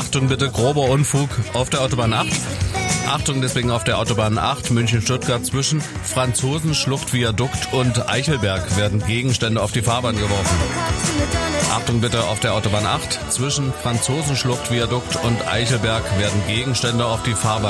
Achtung bitte, grober Unfug auf der Autobahn 8. Achtung deswegen auf der Autobahn 8 München-Stuttgart zwischen Franzosenschlucht-Viadukt und Eichelberg werden Gegenstände auf die Fahrbahn geworfen. Achtung bitte auf der Autobahn 8 zwischen Franzosenschlucht-Viadukt und Eichelberg werden Gegenstände auf die Fahrbahn